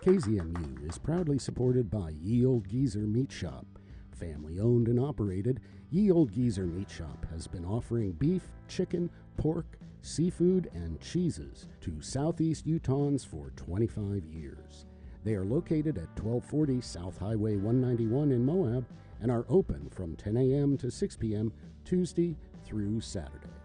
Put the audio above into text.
KZMU is proudly supported by Ye Old Geezer Meat Shop. Family owned and operated, Ye Old Geezer Meat Shop has been offering beef, chicken, pork, seafood, and cheeses to Southeast Utahns for 25 years. They are located at 1240 South Highway 191 in Moab and are open from 10 a.m. to 6 p.m. Tuesday through Saturday.